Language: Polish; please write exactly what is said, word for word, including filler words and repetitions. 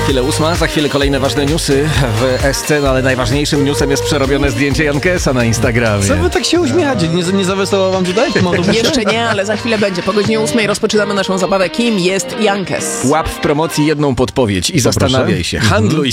chwilę ósma, za chwilę kolejne ważne newsy w S C, no ale najważniejszym newsem jest przerobione zdjęcie Jankesa na Instagramie. Co wy tak się uśmiechacie? Nie, nie zawesoło wam tutaj? Jeszcze nie, ale za chwilę będzie. Po godzinie ósmej rozpoczynamy naszą zabawę. Kim jest Jankes? Łap w promocji jedną podpowiedź i zastanawiaj się. Handluj